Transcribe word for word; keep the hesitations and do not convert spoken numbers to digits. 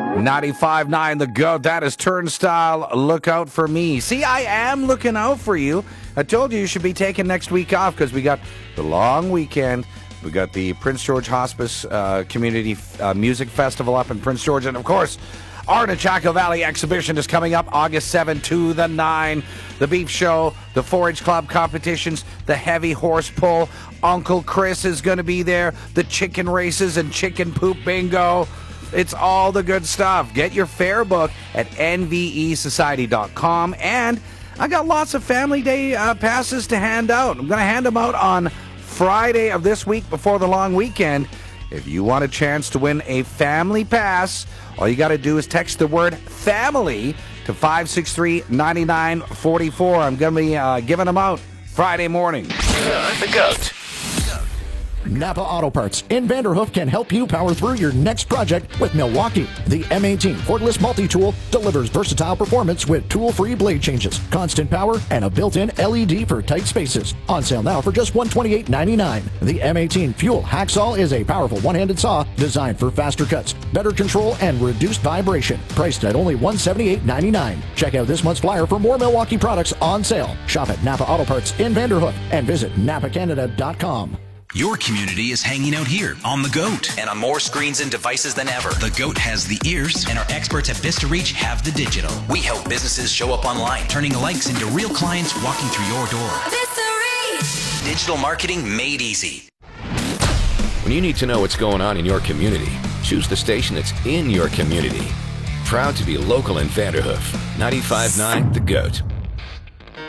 ninety-five point nine The Goat. That is Turnstile. Look out for me. See, I am looking out for you. I told you you should be taking next week off because we got the long weekend. We got the Prince George Hospice uh, Community uh, Music Festival up in Prince George. And, of course, our Nechako Valley exhibition is coming up August seventh to the ninth. The Beef Show, the four H Club competitions, the heavy horse pull. Uncle Chris is going to be there. The chicken races and chicken poop bingo. It's all the good stuff. Get your fare book at N V E society dot com. And I got lots of Family Day uh, passes to hand out. I'm going to hand them out on Friday of this week before the long weekend. If you want a chance to win a family pass, all you got to do is text the word family to five six three, nine nine four four. I'm going to be uh, giving them out Friday morning. The Goat. Napa Auto Parts in Vanderhoof can help you power through your next project with Milwaukee. The M eighteen cordless multi-tool delivers versatile performance with tool-free blade changes, constant power, and a built-in L E D for tight spaces. On sale now for just one hundred twenty-eight dollars and ninety-nine cents. The M eighteen Fuel Hacksaw is a powerful one-handed saw designed for faster cuts, better control, and reduced vibration. Priced at only one hundred seventy-eight dollars and ninety-nine cents. Check out this month's flyer for more Milwaukee products on sale. Shop at Napa Auto Parts in Vanderhoof and visit napa canada dot com. Your community is hanging out here on The Goat. And on more screens and devices than ever. The Goat has the ears, and our experts at Vista Reach have the digital. We help businesses show up online, turning likes into real clients walking through your door. Vista Reach! Digital marketing made easy. When you need to know what's going on in your community, choose the station that's in your community. Proud to be local in Vanderhoof. ninety-five point nine The Goat.